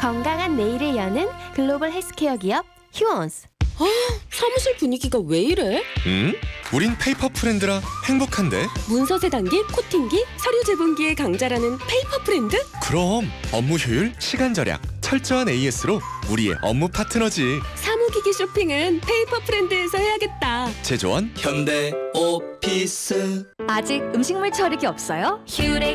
건강한 내일을 여는 글로벌 헬스케어 기업 휴원스. 사무실 분위기가 왜 이래? 우린 페이퍼 프렌드라 행복한데. 문서 세단기, 코팅기, 서류 제본기의 강자라는 페이퍼 프렌드? 그럼 업무 효율, 시간 절약, 철저한 AS로 우리의 업무 파트너지. 사무기기 쇼핑은 페이퍼 프렌드에서 해야겠다. 제조원 현대 오피스. 아직 음식물 처리기 없어요? 휴레